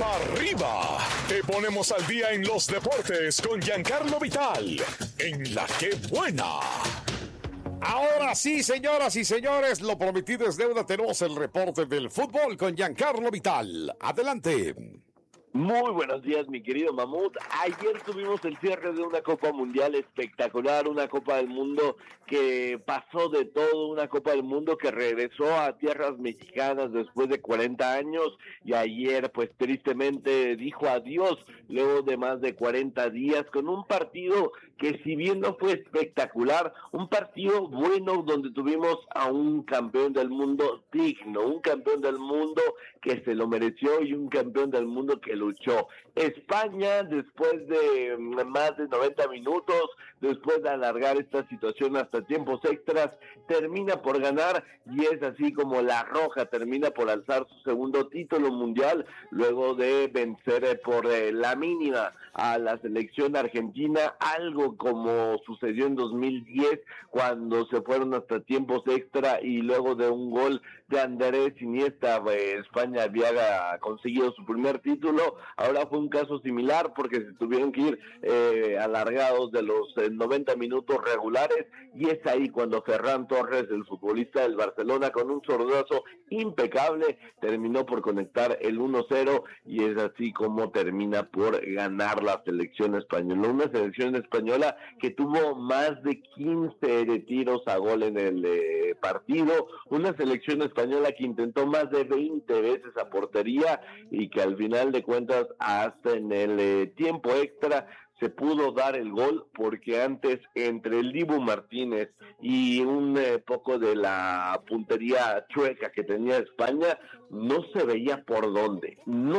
para arriba. Te ponemos al día en los deportes con Giancarlo Vital, en La Que Buena. Ahora sí, señoras y señores, lo prometido es deuda. Tenemos el reporte del fútbol con Giancarlo Vital. Adelante. Muy buenos días, mi querido Mamut. Ayer tuvimos el cierre de una Copa Mundial espectacular, una Copa del Mundo que pasó de todo, una Copa del Mundo que regresó a tierras mexicanas después de 40 años y ayer pues tristemente dijo adiós luego de más de 40 días con un partido que si bien no fue espectacular, un partido bueno donde tuvimos a un campeón del mundo digno, un campeón del mundo que se lo mereció y un campeón del mundo que luchó. España, después de más de 90 minutos, después de alargar esta situación hasta tiempos extras, termina por ganar y es así como la Roja termina por alzar su segundo título mundial luego de vencer por la mínima a la selección argentina, algo como sucedió en 2010 cuando se fueron hasta tiempos extra y luego de un gol de Andrés Iniesta, España había conseguido su primer título. Ahora fue un caso similar porque se tuvieron que ir alargados de los 90 minutos regulares y es ahí cuando Ferran Torres, el futbolista del Barcelona, con un zurdazo impecable, terminó por conectar el 1-0 y es así como termina por ganar la selección española. Una selección española que tuvo más de 15 tiros a gol en el partido, una selección española que intentó más de 20 veces a portería y que al final de cuentas hasta en el tiempo extra se pudo dar el gol porque antes entre el Dibu Martínez y un poco de la puntería chueca que tenía España no se veía por dónde,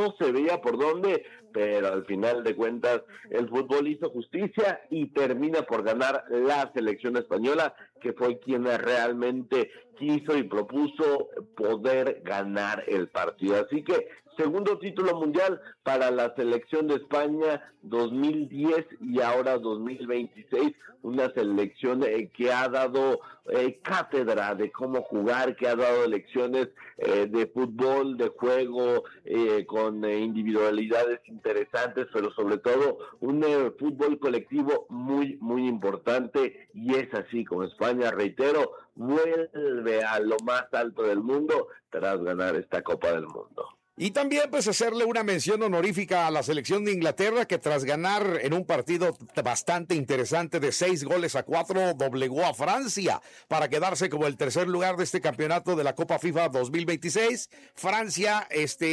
pero al final de cuentas el fútbol hizo justicia y termina por ganar la selección española, que fue quien realmente quiso y propuso poder ganar el partido. Así que segundo título mundial para la selección de España 2010 y ahora 2026, una selección que ha dado cátedra de cómo jugar, que ha dado lecciones de fútbol, de juego, con individualidades interesantes, pero sobre todo un fútbol colectivo muy, muy importante, y es así como España, reitero, vuelve a lo más alto del mundo tras ganar esta Copa del Mundo. Y también pues hacerle una mención honorífica a la selección de Inglaterra, que tras ganar en un partido bastante interesante de 6-4, doblegó a Francia para quedarse como el tercer lugar de este campeonato de la Copa FIFA 2026. Francia,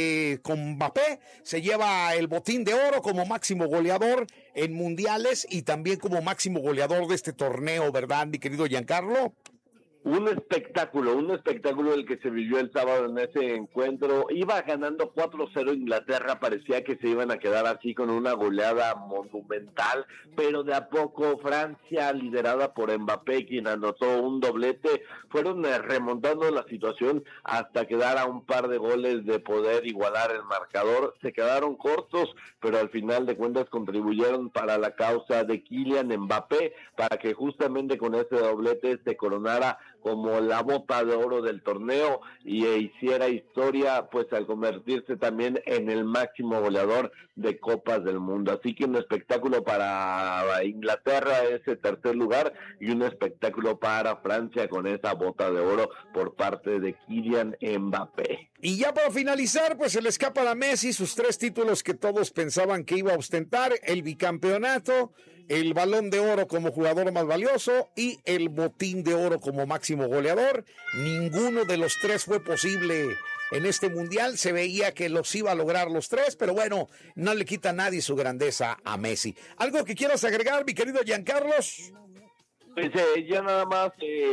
con Mbappé, se lleva el botín de oro como máximo goleador en mundiales y también como máximo goleador de este torneo, ¿verdad, mi querido Giancarlo? Un espectáculo el que se vivió el sábado en ese encuentro. Iba ganando 4-0 Inglaterra, parecía que se iban a quedar así con una goleada monumental, pero de a poco Francia, liderada por Mbappé, quien anotó un doblete, fueron remontando la situación hasta quedar a un par de goles de poder igualar el marcador. Se quedaron cortos, pero al final de cuentas contribuyeron para la causa de Kylian Mbappé, para que justamente con ese doblete se coronara como la bota de oro del torneo y hiciera historia pues al convertirse también en el máximo goleador de Copas del Mundo. Así que un espectáculo para Inglaterra, ese tercer lugar, y un espectáculo para Francia con esa bota de oro por parte de Kylian Mbappé. Y ya para finalizar, pues se le escapan a Messi sus 3 títulos que todos pensaban que iba a ostentar: el bicampeonato, el Balón de Oro como jugador más valioso y el Botín de Oro como máximo goleador. Ninguno de los 3 fue posible en este mundial. Se veía que los iba a lograr los 3, pero bueno, no le quita a nadie su grandeza a Messi. ¿Algo que quieras agregar, mi querido Giancarlos? Pues ya nada más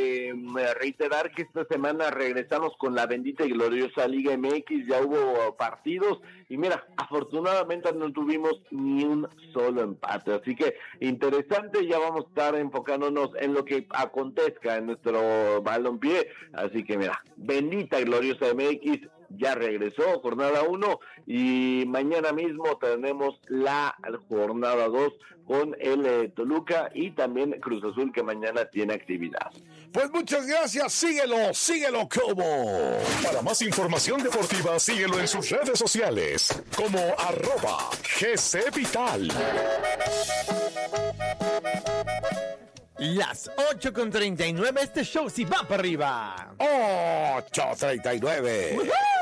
reiterar que esta semana regresamos con la bendita y gloriosa Liga MX. Ya hubo partidos y mira, afortunadamente no tuvimos ni un solo empate, así que interesante. Ya vamos a estar enfocándonos en lo que acontezca en nuestro balompié, así que mira, bendita y gloriosa MX, ya regresó, jornada 1, y mañana mismo tenemos la jornada 2 con el Toluca y también Cruz Azul, que mañana tiene actividad. Pues muchas gracias, síguelo como. Para más información deportiva, síguelo en sus redes sociales como @GCVital. Las 8:39, este show sí va para arriba. 8:39.